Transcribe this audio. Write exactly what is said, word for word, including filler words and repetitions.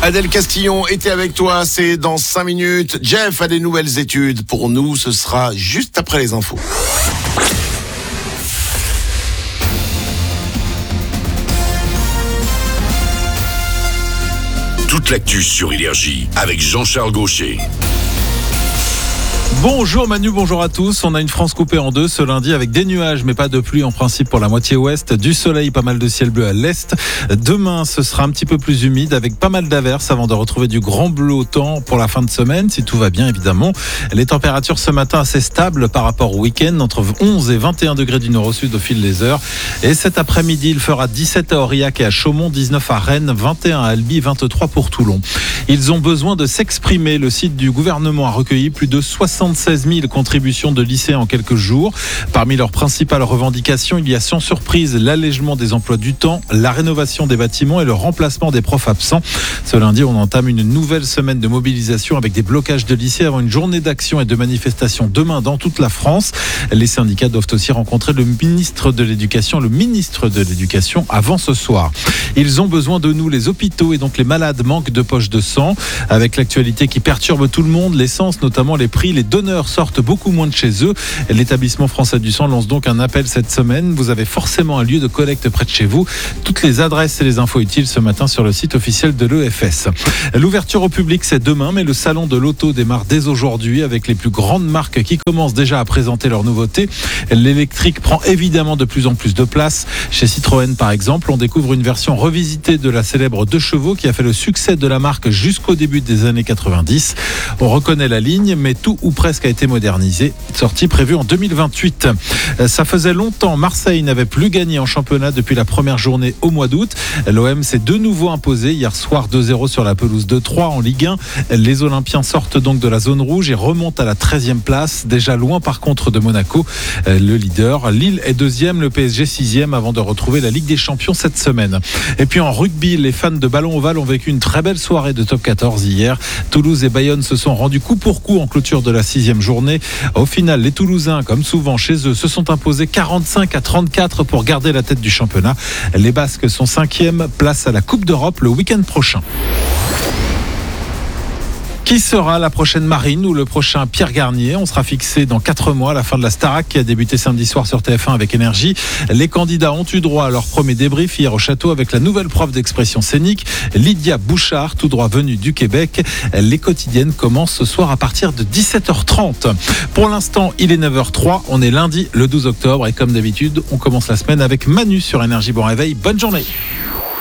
Adèle Castillon était avec toi, c'est dans cinq minutes. Jeff a des nouvelles études. Pour nous, ce sera juste après les infos. Toute l'actu sur Énergie avec Jean-Charles Gaucher. Bonjour Manu, bonjour à tous. On a une France coupée en deux ce lundi avec des nuages mais pas de pluie en principe pour la moitié ouest, du soleil, pas mal de ciel bleu à l'est. Demain ce sera un petit peu plus humide avec pas mal d'averses avant de retrouver du grand bleu au temps pour la fin de semaine si tout va bien évidemment. Les températures ce matin assez stables par rapport au week-end, entre onze et vingt et un degrés du nord au sud au fil des heures. Et cet après-midi il fera dix-sept à Aurillac et à Chaumont, dix-neuf à Rennes, vingt et un à Albi, vingt-trois pour Toulon. Ils ont besoin de s'exprimer. Le site du gouvernement a recueilli plus de soixante-seize mille contributions de lycéens en quelques jours. Parmi leurs principales revendications, il y a sans surprise l'allègement des emplois du temps, la rénovation des bâtiments et le remplacement des profs absents. Ce lundi, on entame une nouvelle semaine de mobilisation avec des blocages de lycées avant une journée d'action et de manifestation demain dans toute la France. Les syndicats doivent aussi rencontrer le ministre de l'Éducation, le ministre de l'Éducation avant ce soir. Ils ont besoin de nous, les hôpitaux et donc les malades manquent de poches de sang. Avec l'actualité qui perturbe tout le monde, l'essence, notamment les prix, les donneurs sortent beaucoup moins de chez eux. L'établissement français du sang lance donc un appel cette semaine. Vous avez forcément un lieu de collecte près de chez vous. Toutes les adresses et les infos utiles ce matin sur le site officiel de l'E F S. L'ouverture au public c'est demain, mais le salon de l'auto démarre dès aujourd'hui avec les plus grandes marques qui commencent déjà à présenter leurs nouveautés. L'électrique prend évidemment de plus en plus de place. Chez Citroën par exemple, on découvre une version revisitée de la célèbre deux chevaux qui a fait le succès de la marque jusqu'au début des années quatre-vingt-dix. On reconnaît la ligne, mais tout ou presque a été modernisé. Sortie prévue en deux mille vingt-huit. Ça faisait longtemps, Marseille n'avait plus gagné en championnat depuis la première journée au mois d'août. L'O M s'est de nouveau imposé hier soir deux zéro sur la pelouse de Troyes en Ligue un. Les Olympiens sortent donc de la zone rouge et remontent à la treizième place, déjà loin par contre de Monaco, le leader. Lille est deuxième, le P S G sixième avant de retrouver la Ligue des Champions cette semaine. Et puis en rugby, les fans de ballon ovale ont vécu une très belle soirée de top quatorze hier. Toulouse et Bayonne se sont rendus coup pour coup en clôture de la sixième journée. Au final, les Toulousains, comme souvent chez eux, se sont imposés quarante-cinq à trente-quatre pour garder la tête du championnat. Les Basques sont cinquième, place à la Coupe d'Europe le week-end prochain. Qui sera la prochaine Marine ou le prochain Pierre Garnier? On sera fixé dans quatre mois à la fin de la Starac qui a débuté samedi soir sur T F un avec Énergie. Les candidats ont eu droit à leur premier débrief hier au château avec la nouvelle prof d'expression scénique, Lydia Bouchard, tout droit venue du Québec. Les quotidiennes commencent ce soir à partir de dix-sept heures trente. Pour l'instant, il est neuf heures trois. On est lundi le douze octobre et comme d'habitude, on commence la semaine avec Manu sur Énergie. Bon réveil, bonne journée.